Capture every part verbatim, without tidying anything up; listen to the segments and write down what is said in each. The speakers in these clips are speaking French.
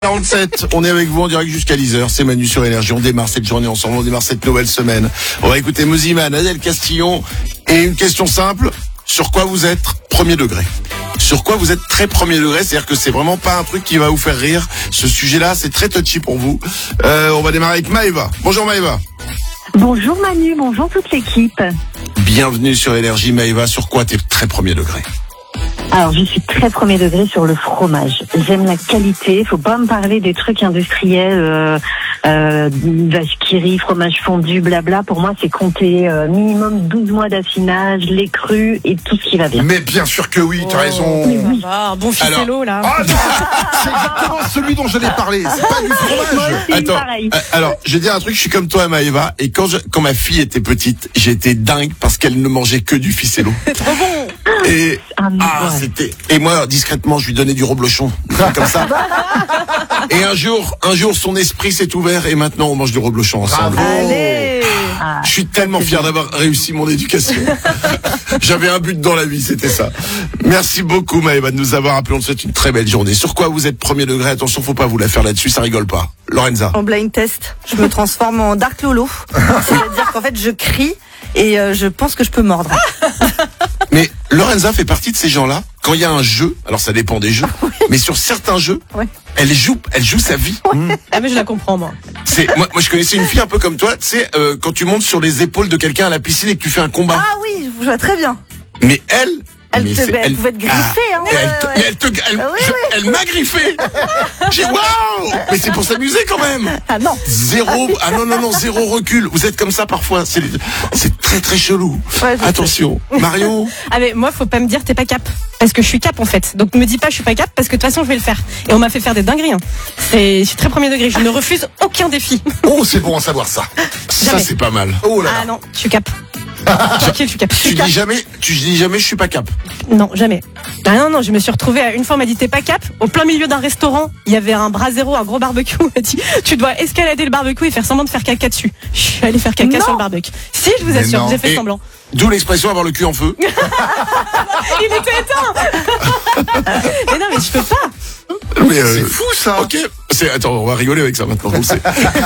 quarante-sept, on est avec vous en direct jusqu'à dix heures, c'est Manu sur Énergie, on démarre cette journée ensemble, on démarre cette nouvelle semaine. On va écouter Moziman, Adèle Castillon, et une question simple, sur quoi vous êtes premier degré? Sur quoi vous êtes très premier degré, c'est-à-dire que c'est vraiment pas un truc qui va vous faire rire, ce sujet-là c'est très touchy pour vous. Euh, on va démarrer avec Maëva. Bonjour Maëva. Bonjour Manu, bonjour toute l'équipe. Bienvenue sur Énergie Maëva, sur quoi t'es très premier degré? Alors, je suis très premier degré sur le fromage. J'aime la qualité. Faut pas me parler des trucs industriels, euh, euh, vache qui rit, fromage fondu, blabla. Pour moi, c'est compter euh, minimum douze mois d'affinage, lait cru et tout ce qui va bien. Mais bien sûr que oui, t'as Oh, raison. Oui. Ah, bon ficello, là. Ah non, c'est exactement celui dont je l'ai parlé. C'est pas du Moi fromage. aussi, Attends, pareil. euh, alors, je vais dire un truc, je suis comme toi Maëva, et quand je, quand ma fille était petite, j'étais dingue parce qu'elle ne mangeait que du ficello. Trop bon. Et, Ah, mais ah, ouais. c'était, et moi, discrètement, je lui donnais du reblochon. Comme ça. Et un jour, un jour, son esprit s'est ouvert et maintenant on mange du reblochon ensemble. Bravo. Allez. Ah, Je suis tellement fier d'avoir réussi mon éducation. J'avais un but dans la vie, c'était ça. Merci beaucoup Maëva de nous avoir appelé. On te souhaite une très belle journée. Sur quoi vous êtes premier degré? Attention, faut pas vous la faire là-dessus, ça rigole pas. Lorenza. En blind test, je me transforme en Dark Lolo. C'est-à-dire qu'en fait, je crie et euh, je pense que je peux mordre. Mais Lorenza fait partie de ces gens-là. Quand il y a un jeu, alors ça dépend des jeux, mais sur certains jeux, Ouais. elle joue, elle joue sa vie. Ah, mais je la comprends, moi. C'est moi, moi je connaissais une fille un peu comme toi. Tu sais, euh, quand tu montes sur les épaules de quelqu'un à la piscine et que tu fais un combat. Ah oui, je vois très bien. Mais elle, Elle, mais te, c'est- bah, elle pouvait te griffer, Ah, hein. et elle, ouais, te- ouais. mais elle te, elle, Ah oui, je- oui. elle m'a griffé. J'ai waouh. Mais c'est pour s'amuser quand même. Ah non. Zéro, ah non, non, non, zéro recul. Vous êtes comme ça parfois. C'est, c'est très, très chelou. Ouais, je Attention. Marion. Ah mais moi faut pas me dire t'es pas cap parce que je suis cap en fait. Donc me dis pas je suis pas cap parce que de toute façon je vais le faire. Et on m'a fait faire des dingueries. Hein. C'est je suis très premier degré, je ne refuse aucun défi. Oh, c'est bon à savoir ça. Ça, Jamais. c'est pas mal. Oh là Ah là. non, je suis cap. Tranquille, je suis cap. Je Tu suis cap. dis jamais, tu dis jamais, je suis pas cap. Non, jamais. Ah non non, je me suis retrouvée à- une fois on m'a dit t'es pas cap au plein milieu d'un restaurant, il y avait un brasero, un gros barbecue, on m'a dit tu dois escalader le barbecue et faire semblant de faire caca dessus. Je suis allée faire caca Non. sur le barbecue. Si, je vous Mais assure, non. j'ai fait Et- semblant. D'où l'expression avoir le cul en feu. Il était éteint. Mais non mais je peux pas. Mais, euh, C'est fou ça. Ok. C'est, attends, on va rigoler avec ça maintenant, on le sait.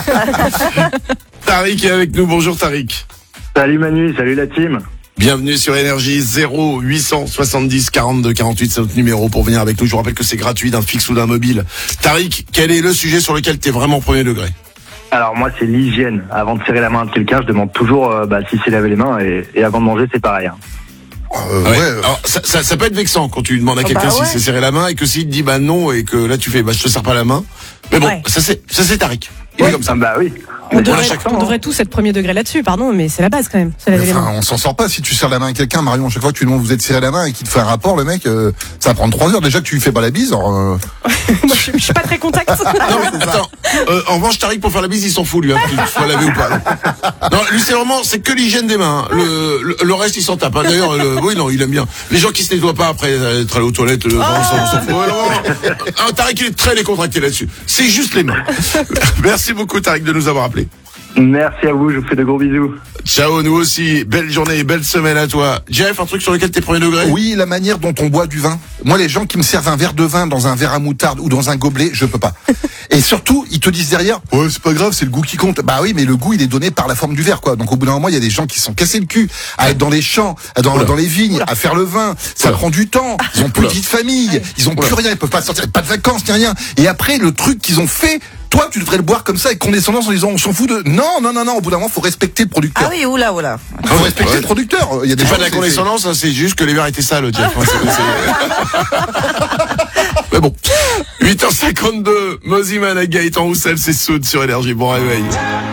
Tariq est avec nous. Bonjour Tariq. Salut Manu, salut la team. Bienvenue sur Énergie. Zéro huit cent soixante-dix quarante-deux quarante-huit, c'est notre numéro pour venir avec nous. Je vous rappelle que c'est gratuit d'un fixe ou d'un mobile. Tariq, quel est le sujet sur lequel tu es vraiment premier degré? Alors moi c'est l'hygiène. Avant de serrer la main de quelqu'un, je demande toujours euh, bah, si c'est laver les mains et, et avant de manger c'est pareil. Hein. Euh, Ouais. ouais, euh, Alors, ça, ça, ça peut être vexant quand tu demandes à Oh, quelqu'un bah s'il ouais. s'est serré la main et que s'il te dit bah non et que là tu fais bah je te serre pas la main. Mais bon, Ouais. ça c'est ça c'est Tariq. Il est comme ça. Ah, bah oui. On Mais devrait, c'est important, on hein. devrait tous être premier degré là-dessus, pardon, mais c'est la base quand même. C'est la mais l'élément. enfin, on s'en sort pas si tu serres la main à quelqu'un, Marion. Chaque fois que tu demandes vous êtes serré la main et qu'il te fait un rapport, le mec, euh, ça va prendre trois heures. Déjà que tu lui fais pas la bise. Alors, euh, Moi, je, je suis pas très contact. Non mais attends, euh, en revanche Tariq pour faire la bise il s'en fout lui, hein, que tu sois lavé ou pas. Non, lui c'est vraiment, c'est que l'hygiène des mains. hein. Le, le, le reste il s'en tape. hein. D'ailleurs, le- oui non, il aime bien. Les gens qui se nettoient pas après être allés aux toilettes, le, on s'en- on s'en fout. Ouais, non, non. Ah, Tariq il est très décontracté là-dessus. C'est juste les mains. Merci beaucoup Tariq de nous avoir appelés. Merci à vous, je vous fais de gros bisous. Ciao, nous aussi. Belle journée et belle semaine à toi. Jeff, un truc sur lequel t'es premier degré? oui, la manière dont on boit du vin. Moi, les gens qui me servent un verre de vin dans un verre à moutarde ou dans un gobelet, je peux pas. Et surtout, ils te disent derrière, ouais, c'est pas grave, c'est le goût qui compte. Bah oui, mais le goût, il est donné par la forme du verre, quoi. Donc au bout d'un moment, il y a des gens qui se sont cassés le cul à être dans les champs, dans, Oula. dans les vignes, à faire le vin. Ça Oula. prend du temps. Ils ont plus de Oula. vie de famille. Ils ont plus rien. Ils peuvent pas sortir, pas de vacances, ni rien. Et après, le truc qu'ils ont fait, toi, tu devrais le boire comme ça avec condescendance en disant, on s'en fout de. Non, non, non, non. Au bout d'un moment, faut respecter le producteur. Ah oui, oula, oula. Faut respecter Ouais. le producteur. Il y a des C'est pas gens, de la c'est- condescendance, hein, c'est juste que les verres étaient sales, Jeff. hein, c'est- c'est- Mais bon. huit heures cinquante-deux, Moziman avec Gaëtan Roussel, c'est Soud sur Énergie. Bon réveil.